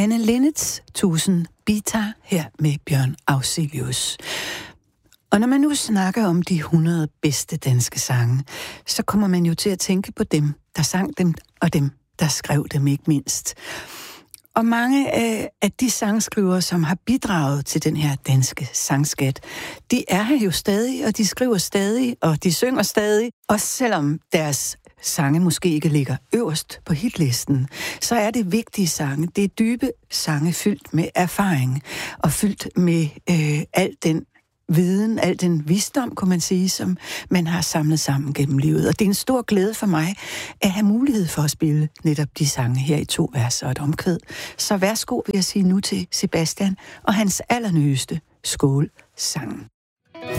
Anne Linnets 1000 Bita her med Bjørn Afzelius. Og når man nu snakker om de 100 bedste danske sange, så kommer man jo til at tænke på dem, der sang dem, og dem, der skrev dem ikke mindst. Og mange af de sangskrivere, som har bidraget til den her danske sangskat, de er her jo stadig, og de skriver stadig, og de synger stadig. Også selvom deres sange måske ikke ligger øverst på hitlisten, så er det vigtige sange. Det er dybe sange fyldt med erfaring, og fyldt med al den viden, al den visdom, kunne man sige, som man har samlet sammen gennem livet. Og det er en stor glæde for mig at have mulighed for at spille netop de sange her i 2 vers og et omkvæd. Så værsgo vil jeg sige nu til Sebastian og hans allernyeste Skål-sang.